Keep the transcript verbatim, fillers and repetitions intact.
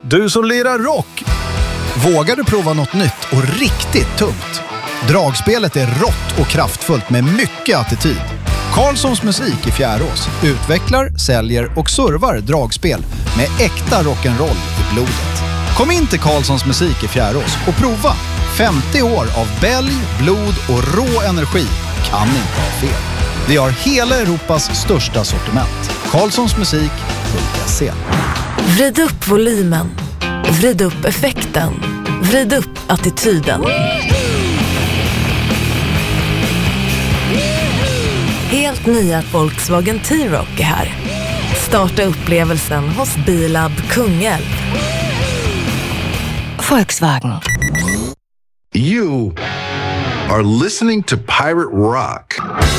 Du som lirar rock, vågar du prova något nytt och riktigt tungt? Dragspelet är rått och kraftfullt med mycket attityd. Karlssons Musik i Fjärås utvecklar, säljer och servar dragspel med äkta rock'n'roll i blodet. Kom in till Karlssons Musik i Fjärås och prova. femtio år av bälg, blod och rå energi kan inte ha fel. Vi har hela Europas största sortiment. Karlssonsmusik punkt se. Vrid upp volymen. Vrid upp effekten. Vrid upp attityden. Helt nya Volkswagen T-Roc är här. Starta upplevelsen hos Bilab Kungälv. Volkswagen. You are listening to Pirate Rock.